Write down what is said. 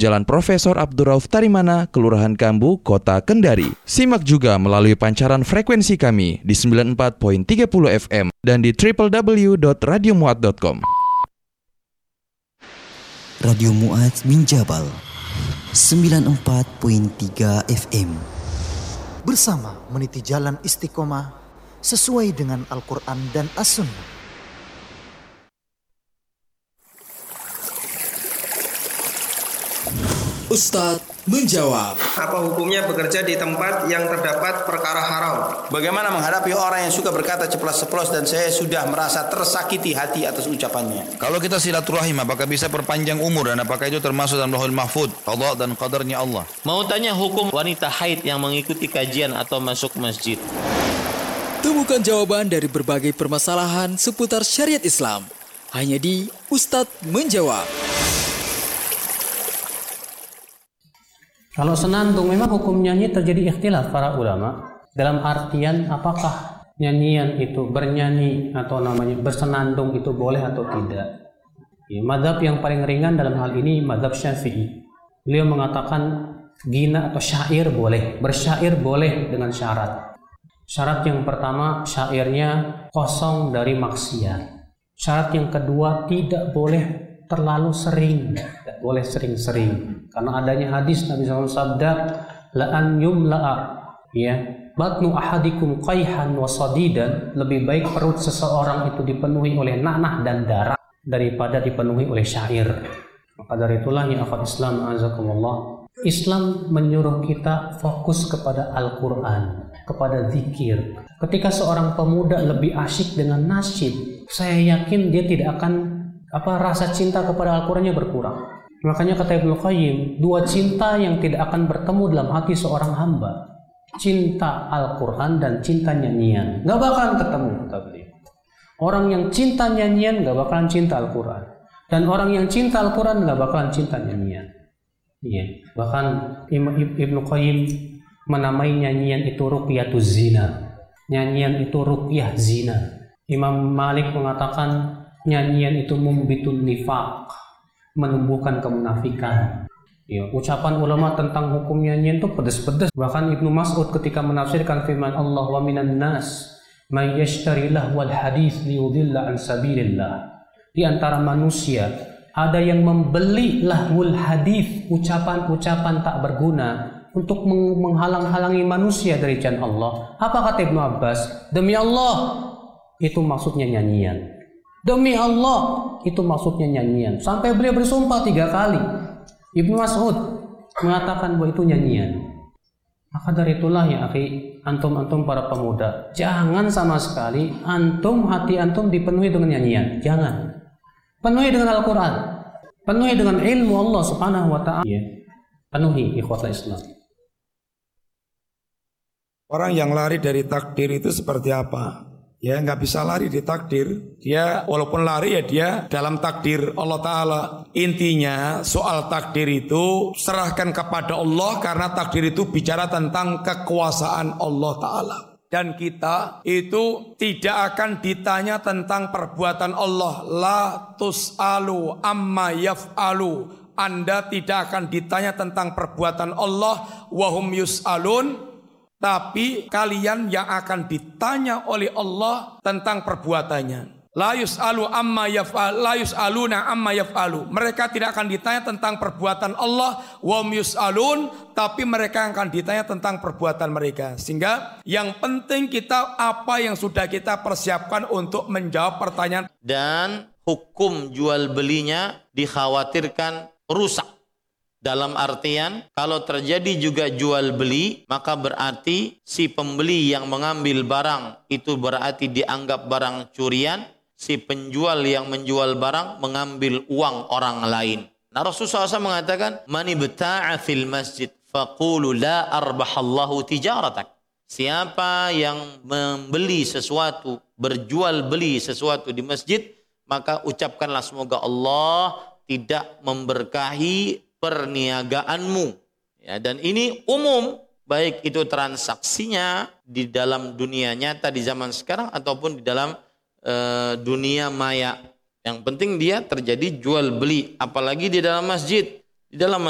Jalan Profesor Abdurrauf Tarimana, Kelurahan Kambu, Kota Kendari. Simak juga melalui pancaran frekuensi kami di 94.30 FM dan di www.radiomuat.com. Radio Muat bin Jabal 94.3 FM. Bersama meniti jalan istiqomah sesuai dengan Al-Quran dan As-Sunnah. Ustadz menjawab. Apa hukumnya bekerja di tempat yang terdapat perkara haram? Bagaimana menghadapi orang yang suka berkata ceplas-ceplos dan saya sudah merasa tersakiti hati atas ucapannya? Kalau kita silaturahim, apakah bisa perpanjang umur dan apakah itu termasuk dalam Lauhul Mahfuz, qada dan qadarnya Allah? Mau tanya hukum wanita haid yang mengikuti kajian atau masuk masjid? Temukan jawaban dari berbagai permasalahan seputar syariat Islam hanya di Ustadz menjawab. Kalau senandung memang hukum nyanyi terjadi ikhtilaf para ulama dalam artian apakah nyanyian itu bernyanyi atau namanya bersenandung itu boleh atau tidak. Ya, mazhab yang paling ringan dalam hal ini mazhab Syafi'i. Beliau mengatakan gina atau syair boleh, bersyair boleh dengan syarat. Syarat yang pertama syairnya kosong dari maksiat. Syarat yang kedua tidak boleh terlalu sering, tidak boleh sering-sering, karena adanya hadis Nabi SAW sabda la an yumla'a ya batnu ahadikum qayhan wa sadidan, lebih baik perut seseorang itu dipenuhi oleh nanah dan darah daripada dipenuhi oleh syair. Maka dari itulah ya akhwat Islam azakumullah, Islam menyuruh kita fokus kepada Al-Quran, kepada zikir. Ketika seorang pemuda lebih asyik dengan nasyid, saya yakin dia tidak akan rasa cinta kepada Al-Qurannya berkurang. Makanya kata Ibnu Qayyim, dua cinta yang tidak akan bertemu dalam hati seorang hamba, cinta Al-Quran dan cinta nyanyian, gak bakalan ketemu, kata beliau. Orang yang cinta nyanyian gak bakalan cinta Al-Quran, dan orang yang cinta Al-Quran gak bakalan cinta nyanyian. Iya. Bahkan Ibnu Qayyim menamai nyanyian itu ruqyatuz zina. Nyanyian itu ruqyah zina. Imam Malik mengatakan nyanyian itu mumbitun nifaq, menumbuhkan kemunafikan. Ya, ucapan ulama tentang hukum nyanyian itu pedas-pedas. Bahkan Ibnu Mas'ud ketika menafsirkan firman Allah, wa minan nas may yashtari lahwal hadits liyudilla an sabilillah. Di antara manusia ada yang membeli lahwul hadits, ucapan-ucapan tak berguna untuk menghalang-halangi manusia dari jalan Allah. Apa kata Ibnu Abbas? Demi Allah, itu maksudnya nyanyian. Demi Allah, itu maksudnya nyanyian. Sampai beliau bersumpah 3 kali. Ibnu Mas'ud mengatakan bahwa itu nyanyian. Maka dari itulah ya akhi, antum para pemuda, jangan sama sekali hati antum dipenuhi dengan nyanyian. Jangan. Penuhi dengan Al-Quran. Penuhi dengan ilmu Allah subhanahu wa ta'ala. Ya. Penuhi ikhwatul Islam. Orang yang lari dari takdir itu seperti apa? Ya, nggak bisa lari di takdir. Dia walaupun lari ya dia dalam takdir Allah Ta'ala. Intinya soal takdir itu serahkan kepada Allah, karena takdir itu bicara tentang kekuasaan Allah Ta'ala. Dan kita itu tidak akan ditanya tentang perbuatan Allah. La tus'alu amma yaf'alu. Anda tidak akan ditanya tentang perbuatan Allah. Wahum yus'alun. Tapi kalian yang akan ditanya oleh Allah tentang perbuatannya. La yus'alu amma yaf'al, la yus'aluna amma yaf'alu. Mereka tidak akan ditanya tentang perbuatan Allah. Wa hum yus'alun, tapi mereka akan ditanya tentang perbuatan mereka. Sehingga yang penting kita apa yang sudah kita persiapkan untuk menjawab pertanyaan. Dan hukum jual belinya dikhawatirkan rusak. Dalam artian, kalau terjadi juga jual beli, maka berarti si pembeli yang mengambil barang itu berarti dianggap barang curian, si penjual yang menjual barang mengambil uang orang lain. Nah, Rasulullah SAW mengatakan, "Man ibta'a fil masjid faqulu la arbahallahu tijaratak." Siapa yang membeli sesuatu, berjual beli sesuatu di masjid, maka ucapkanlah semoga Allah tidak memberkahi perniagaanmu. Ya, dan ini umum, baik itu transaksinya di dalam dunia nyata di zaman sekarang ataupun di dalam dunia maya. Yang penting dia terjadi jual beli, apalagi di dalam masjid. Di dalam